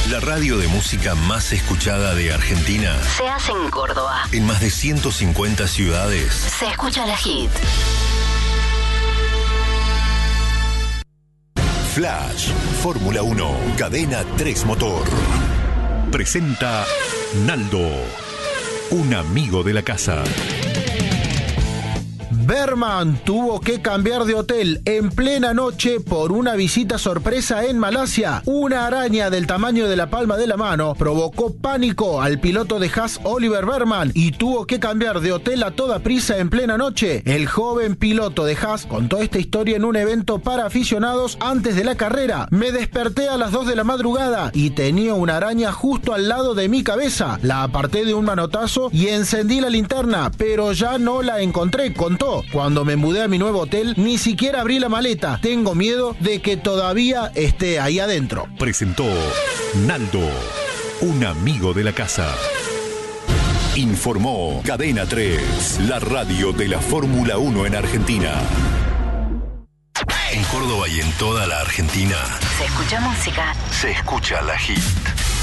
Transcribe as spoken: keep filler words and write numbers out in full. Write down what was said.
La radio de música más escuchada de Argentina se hace en Córdoba. En más de ciento cincuenta ciudades. Se escucha la hit. Flash, Fórmula uno, Cadena tres Motor. Presenta Naldo, un amigo de la casa. Berman tuvo que cambiar de hotel en plena noche por una visita sorpresa en Malasia. Una araña del tamaño de la palma de la mano provocó pánico al piloto de Haas Oliver Berman y tuvo que cambiar de hotel a toda prisa en plena noche. El joven piloto de Haas contó esta historia en un evento para aficionados antes de la carrera. Me desperté a las dos de la madrugada y tenía una araña justo al lado de mi cabeza. La aparté de un manotazo y encendí la linterna, pero ya no la encontré, contó. Cuando me mudé a mi nuevo hotel, ni siquiera abrí la maleta. Tengo miedo de que todavía esté ahí adentro. Presentó Naldo, un amigo de la casa. Informó Cadena tres, la radio de la Fórmula uno en Argentina. En Córdoba y en toda la Argentina Se escucha música. se escucha la hit.